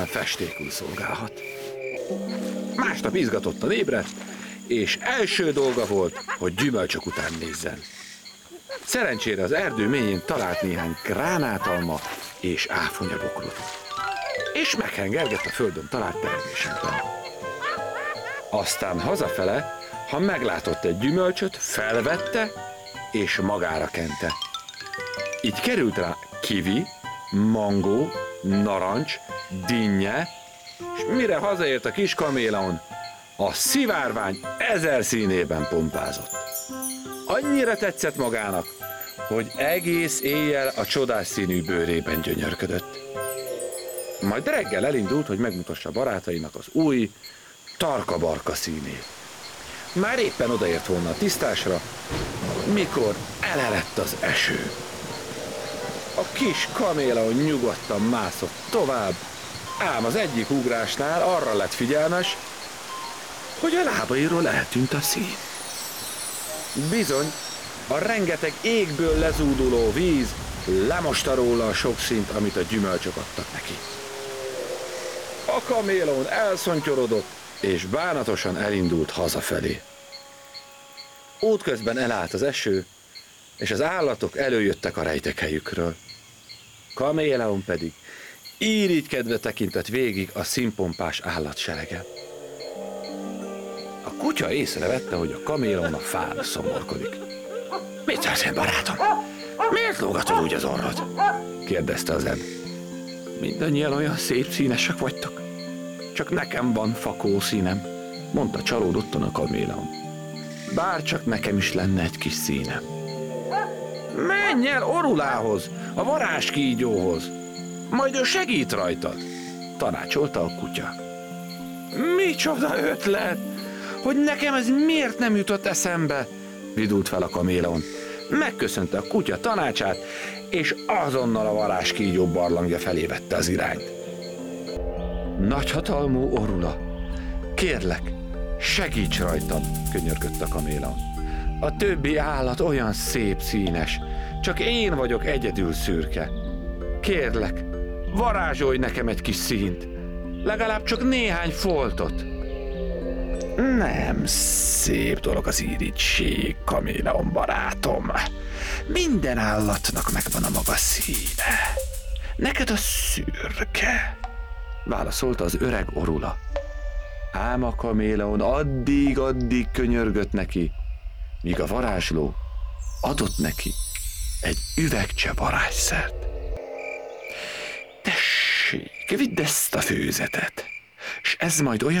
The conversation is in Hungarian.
festékül szolgálhat. Másnap izgatottan ébredt, és első dolga volt, hogy gyümölcsök után nézzen. Szerencsére az erdő mélyén talált néhány gránátalma és áfonyabokrot, és meghengergett a földön talált termésekben. Aztán hazafele, ha meglátott egy gyümölcsöt, felvette és magára kente. Így került rá kivi, mangó, narancs, dinnye, és mire hazaért a kis kaméleon, a szivárvány 1000 színében pompázott. Annyira tetszett magának, hogy egész éjjel a csodás színű bőrében gyönyörködött. Majd reggel elindult, hogy megmutassa barátainak az új, tarka-barka színét. Már éppen odaért volna a tisztásra, mikor elerett az eső. A kis kaméleon nyugodtan mászott tovább, ám az egyik ugrásnál arra lett figyelmes, hogy a lábairól eltűnt a szín. Bizony, a rengeteg égből lezúduló víz lemosta róla a sok színt, amit a gyümölcsök adtak neki. A kaméleon elszontyorodott, és bánatosan elindult hazafelé. Útközben elállt az eső, és az állatok előjöttek a rejtekhelyükről. Kaméleon pedig irigykedve tekintett végig a színpompás állatseregen. A kutya észrevette, hogy a kaméleon a fán szomorkodik. Mit történt, barátom? Miért lógatod úgy az orrod? Kérdezte az ebb. Mindannyian olyan szép színesek vagytok. Csak nekem van fakó színem, mondta csalódottan a kaméleon. Bár csak nekem is lenne egy kis színem. Menj el Orulához, a varázskígyóhoz, majd ő segít rajtad, tanácsolta a kutya. Micsoda ötlet, hogy nekem ez miért nem jutott eszembe, vidult fel a kaméleon. Megköszönte a kutya tanácsát, és azonnal a varázskígyó barlangja felé vette az irányt. Nagyhatalmú Orula, kérlek, segíts rajtam, könyörgött a kaméleon. A többi állat olyan szép színes, csak én vagyok egyedül szürke. Kérlek, varázsolj nekem egy kis színt, legalább csak néhány foltot. Nem szép dolog az irigység, kaméleon barátom. Minden állatnak megvan a maga színe. Neked a szürke, válaszolta az öreg Orula. Ám a kaméleon addig könyörgött neki, míg a varázsló adott neki egy üvegcse varázsszert. Tessék, vidd ezt a főzetet, és ez majd olyan